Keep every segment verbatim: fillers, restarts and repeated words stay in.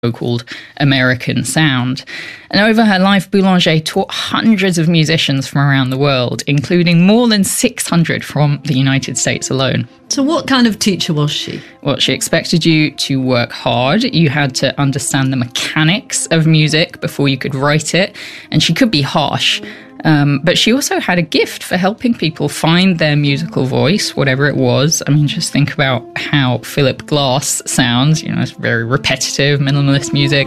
so-called American sound. And over her life, Boulanger taught hundreds of musicians from around the world, including more than six hundred from the United States alone. So what kind of teacher was she? Well, she expected you to work hard. You had to understand the mechanics of music before you could write it. And she could be harsh. Um, but she also had a gift for helping people find their musical voice, whatever it was. I mean, just think about how Philip Glass sounds. You know, it's very repetitive, minimalist music.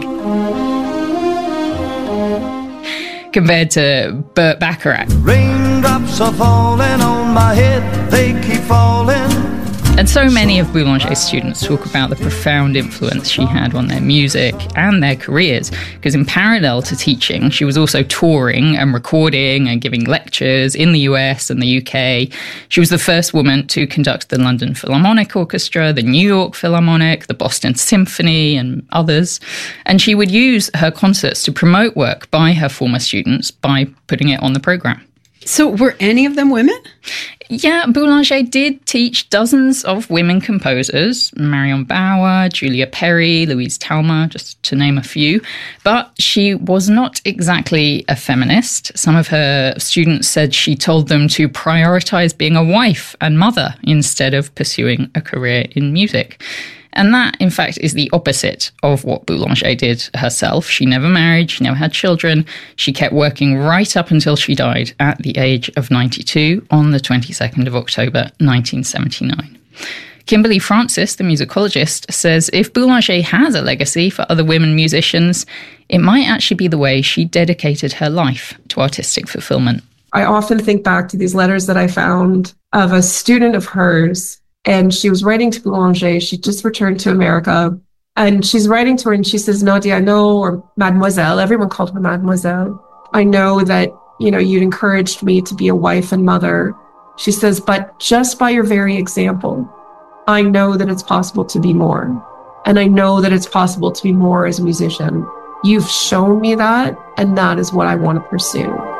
Compared to Burt Bacharach. Raindrops are falling on my head, they keep falling. And so many of Boulanger's students talk about the profound influence she had on their music and their careers, because in parallel to teaching, she was also touring and recording and giving lectures in the U S and the U K. She was the first woman to conduct the London Philharmonic Orchestra, the New York Philharmonic, the Boston Symphony, and others. And she would use her concerts to promote work by her former students by putting it on the programme. So were any of them women? Yeah, Boulanger did teach dozens of women composers, Marion Bauer, Julia Perry, Louise Talma, just to name a few. But she was not exactly a feminist. Some of her students said she told them to prioritise being a wife and mother instead of pursuing a career in music. And that, in fact, is the opposite of what Boulanger did herself. She never married, she never had children. She kept working right up until she died at the age of ninety-two on the twenty-second of October, nineteen seventy-nine. Kimberly Francis, the musicologist, says if Boulanger has a legacy for other women musicians, it might actually be the way she dedicated her life to artistic fulfillment. I often think back to these letters that I found of a student of hers. And she was writing to Boulanger. She just returned to America. And she's writing to her and she says, Nadia, I know, or Mademoiselle, everyone called her Mademoiselle. I know that, you know, you'd encouraged me to be a wife and mother. She says, but just by your very example, I know that it's possible to be more. And I know that it's possible to be more as a musician. You've shown me that, and that is what I want to pursue.